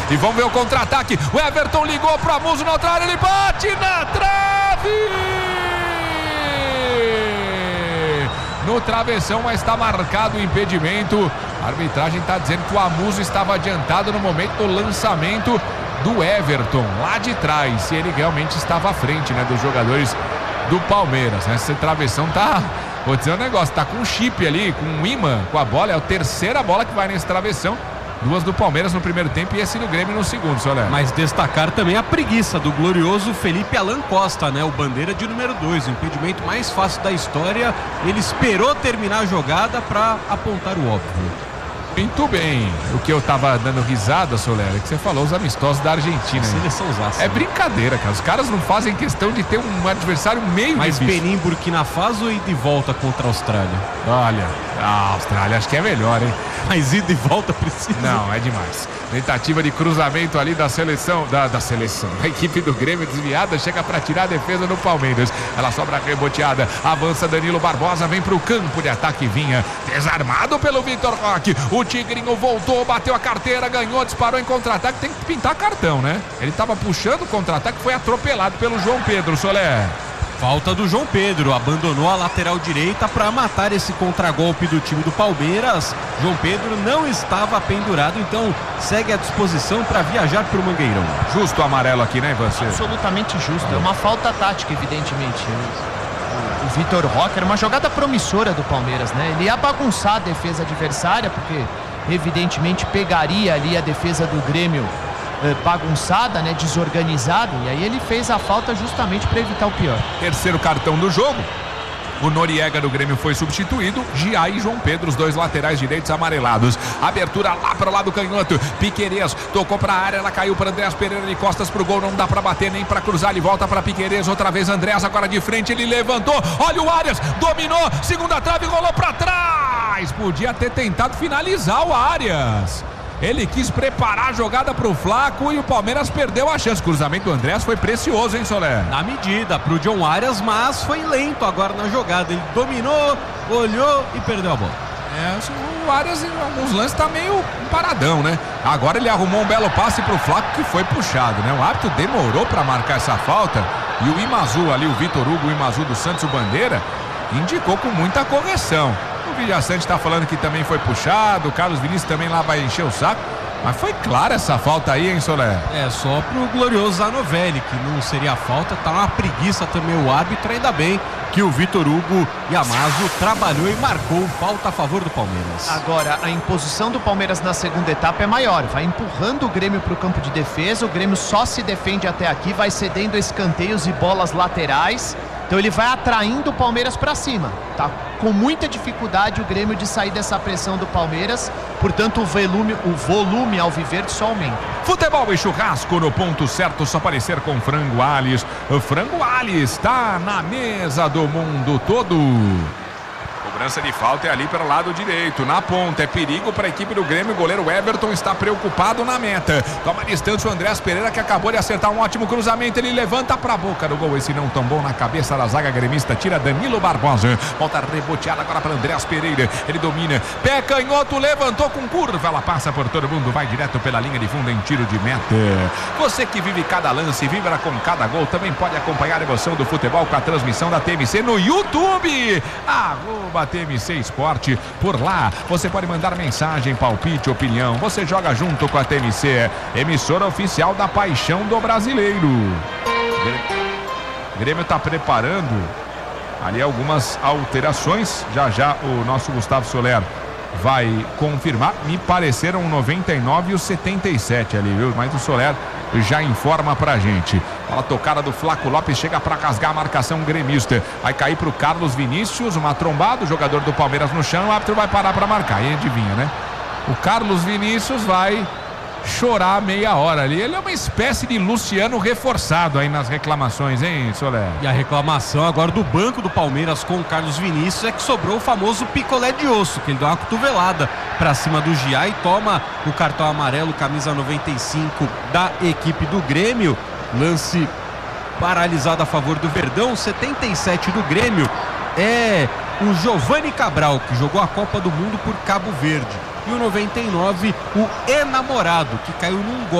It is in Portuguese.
E vamos ver o contra-ataque. O Everton ligou pro Amuso na outra área, ele bate na trave! No travessão, mas está marcado o impedimento. A arbitragem está dizendo que o Amuso estava adiantado no momento do lançamento do Everton, lá de trás. E ele realmente estava à frente, né, dos jogadores do Palmeiras. Essa travessão tá, vou dizer um negócio, tá com um chip ali, com um imã com a bola. É a terceira bola que vai nesse travessão. Duas do Palmeiras no primeiro tempo e esse do Grêmio no segundo, Soler. Mas destacar também a preguiça do glorioso Felipe Alan Costa, né? O bandeira de número 2, o impedimento mais fácil da história. Ele esperou terminar a jogada para apontar o óbvio. Muito bem. O que eu tava dando risada, Soler, é que você falou os amistosos da Argentina. Seleçãozaça. É brincadeira, cara. Os caras não fazem questão de ter um adversário meio Mas difícil. Benin, Burkina Faso e de volta contra a Austrália? Olha, a Austrália acho que é melhor, hein? Mas ida e volta precisa. Não, é demais. Tentativa de cruzamento ali da seleção, da seleção. A equipe do Grêmio desviada, chega para tirar a defesa do Palmeiras. Ela sobra reboteada, avança Danilo Barbosa, vem pro campo de ataque, vinha desarmado pelo Vitor Roque. O Tigrinho voltou, bateu a carteira, ganhou, disparou em contra-ataque. Tem que pintar cartão, né? Ele tava puxando o contra-ataque, foi atropelado pelo João Pedro, Soler. Falta do João Pedro, abandonou a lateral direita para matar esse contragolpe do time do Palmeiras. João Pedro não estava pendurado, então segue à disposição para viajar para o Mangueirão. Justo o amarelo aqui, né, Ivan? Absolutamente justo, é uma falta tática, evidentemente. O Vitor Roque era uma jogada promissora do Palmeiras, né? Ele ia bagunçar a defesa adversária, porque evidentemente pegaria ali a defesa do Grêmio bagunçada, né, desorganizada, e aí ele fez a falta justamente para evitar o pior. Terceiro cartão do jogo. O Noriega do Grêmio foi substituído. Gia e João Pedro, os dois laterais direitos amarelados. Abertura lá para o lado canhoto. Piquerez tocou para a área, ela caiu para Andréas Pereira de costas pro gol. Não dá para bater nem para cruzar. Ele volta para Piquerez. Outra vez Andréas agora de frente. Ele levantou. Olha o Arias, dominou. Segunda trave, rolou para trás. Podia ter tentado finalizar o Arias. Ele quis preparar a jogada pro Flaco e o Palmeiras perdeu a chance. O cruzamento do Andrés foi precioso, hein, Soler? Na medida pro John Arias, mas foi lento agora na jogada. Ele dominou, olhou e perdeu a bola. O Arias em alguns lances tá meio paradão, né? Agora ele arrumou um belo passe pro Flaco que foi puxado, né? O árbitro demorou para marcar essa falta e o Imazu ali, o Vitor Hugo, o Imazu do Santos, o Bandeira, indicou com muita correção. O Villaçante está falando que também foi puxado, o Carlos Vinícius também lá vai encher o saco. Mas foi clara essa falta aí, hein, Soler? É, só pro glorioso Zanovelli, que não seria falta, tá uma preguiça também o árbitro, ainda bem que o Vitor Hugo Yamazo trabalhou e marcou falta a favor do Palmeiras. Agora, a imposição do Palmeiras na segunda etapa é maior, vai empurrando o Grêmio pro campo de defesa, o Grêmio só se defende até aqui, vai cedendo escanteios e bolas laterais. Então ele vai atraindo o Palmeiras para cima. Tá com muita dificuldade o Grêmio de sair dessa pressão do Palmeiras. Portanto, o volume alviverde só aumenta. Futebol e churrasco no ponto certo, só parecer com Frango Alhes. O Frango Alhes está na mesa do mundo todo. Cobrança de falta é ali pelo lado direito, na ponta, é perigo para a equipe do Grêmio. O goleiro Everton está preocupado na meta. Toma distância o Andréas Pereira, que acabou de acertar um ótimo cruzamento. Ele levanta para a boca do gol. Esse não tão bom na cabeça da zaga gremista. Tira Danilo Barbosa. Volta reboteada agora para Andréas Pereira. Ele domina. Pé canhoto, levantou com curva. Ela passa por todo mundo, vai direto pela linha de fundo em tiro de meta. Você que vive cada lance, vibra com cada gol, também pode acompanhar a emoção do futebol com a transmissão da TMC no YouTube. TMC Esporte, por lá você pode mandar mensagem, palpite, opinião, você joga junto com a TMC, emissora oficial da paixão do brasileiro. Grêmio está preparando ali algumas alterações, já o nosso Gustavo Soler vai confirmar. Me pareceram o 99 e o 77 ali, viu? Mas o Soler já informa pra gente. Bola tocada do Flaco Lopes, chega pra rasgar a marcação gremista. Vai cair pro Carlos Vinícius, uma trombada, o jogador do Palmeiras no chão, o árbitro vai parar pra marcar. E adivinha, né? O Carlos Vinícius vai chorar meia hora ali. Ele é uma espécie de Luciano reforçado aí nas reclamações, hein, Soler? E a reclamação agora do banco do Palmeiras com o Carlos Vinícius é que sobrou o famoso picolé de osso, que ele dá uma cotovelada pra cima do Gia e toma o cartão amarelo, camisa 95 da equipe do Grêmio. Lance paralisado a favor do Verdão. 77 do Grêmio é o Giovanni Cabral, que jogou a Copa do Mundo por Cabo Verde. E o 99, o enamorado, que caiu num gol